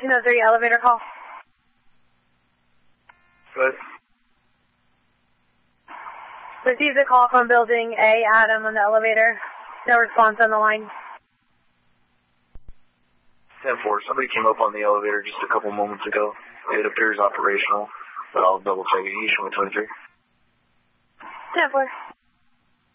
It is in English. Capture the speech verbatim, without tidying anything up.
thirteen oh three, elevator call. Good. Received a call from building A, Adam, on the elevator. No response on the line. ten four, somebody came up on the elevator just a couple moments ago. It appears operational, but I'll double check it. You show me twenty-three. ten four.